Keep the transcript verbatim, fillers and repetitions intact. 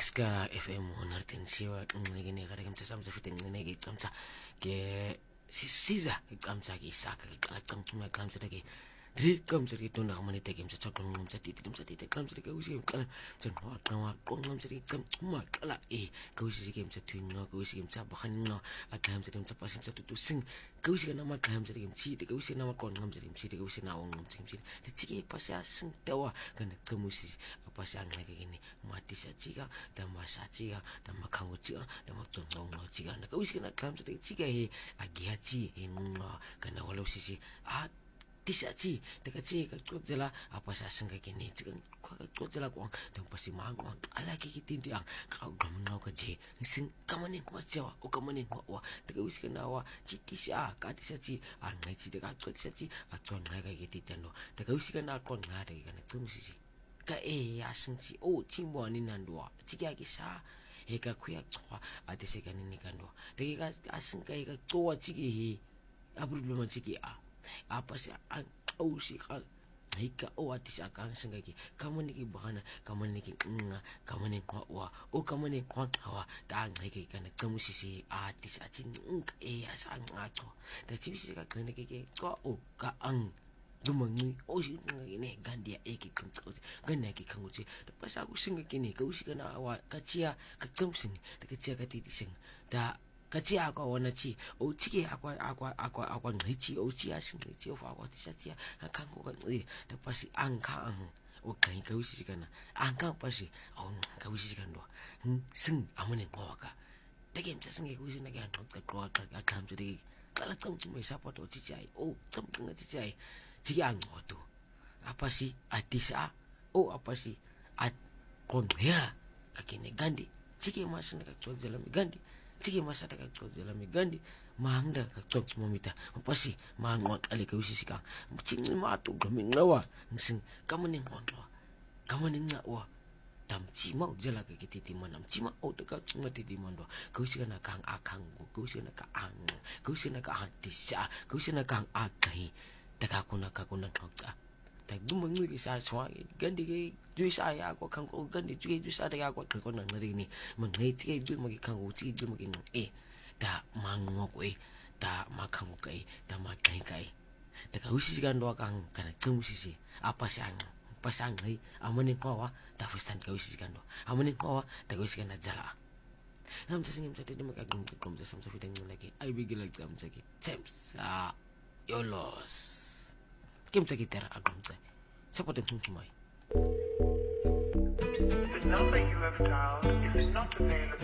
ska F M unartin siwa ngene gara kamtsa samsa fiteng ngene ke kamtsa ke sisiza ke kamtsa ke isaka ke kala kamtsa kamtsa ke dri kamtsa ke tunda kamane te kamtsa chakon kamtsa titi kamtsa titi kamtsa ke usi kala tsanwa tsanwa kon kamtsa ke kamtsa kala e ke usi ke kamtsa twinga ke usi kamtsa bakhanno akamtsa kamtsa pasim sa tutu sing ke usi kana ma kamtsa ke kamtsi te ke usi na ma kon kamtsa ke kamtsi te ke usi na wong kamtsa kamtsi te tsiki pasya sing tawa kana kamusi pasya ngake gini mati sa chika da masa chika da makhango chika da maktongo chika na ke usi kana kamtsa te chika he agiachi he ngwa kana wala usi a tisachi teka chi ka chodzela apa sa senga kini chikan kwa ka chodzela kwa dan pasi mangwa ala ki kitinti ang ka gamna ka je sing kamane kwa chawa o kamane kwa wa teka wis kana wa chiti sha ka tisachi an ngai chi teka chodzisachi a chon ngai ka kititano teka wis kana kon nga teka kana tumsisi ka e ya singchi o chimbo ni nandwa chikia ki sa he ka kuya chwa ate se kana ni kandwa teka ka asinga he ka chwa chiki he a problema chiki a apa sih an au sih kan hika o atis akan sengaki kamu niki bahana kamu niki nga kamu niki wa o kamu niki kwa hawa tang hika kan kamu sisi atis acin ngka eh asang ngaco dan cibi sih kan niki ke kwa o ka ang dumangui o sih ngene gandia eki kan kau gandia eki kan uci pas aku sengaki ni kau sih kan awak kacia ketem sing kacia katiti sing da kachi ako wana chi o chiki ako ako ako ako ngichi o chi asing ngichi o ako tisa chi akang ko kan eh tapasi angkang o kai ka usi kana angkang pasi o ka usi kan do sing amane ko ka tagem sa sing ko usi na kan ka ko ka kam jadi kala tam tu mai sapa to chi ai o tam tu chi ai chi ang o to apa sih atisa o apa sih at kon ya kakine gandi chiki mas na ka chol jalam gandi Sige masa daga dalam gandi mangda ka tok mamita pasi mangwa ali ka usi sika cingil matu gamin ngawa sing kamu ning ngwa kamu ning ngawa tam cima jala ka kititi manam cima o daga mati di mando ka usi kana kang akang ka usi kana ka ang ka usi kana ka hatisa ka usi kana kang akai daga kuna ka kuna tok tak dumang ngi sa swa gandi ke dui sa ya ko kang ko gandi dui dui sa daga ko ko nang nari ni man ngai ti dui magi kang ko ti dui magi e da mango ko e da makang ko e da ma kai kai da ka usi gan do kang kana tum sisi apa sang pasang ngai amane ko wa da fustan ka usi gan do amane ko wa da usi gan jala nam tasingim sa ti maka gum gum sa sam sa fitang lagi ai bigil exam sa ki temps a yolos Kim sa gitara agam sa. Sa potong sumay. The number you have dialed is not available.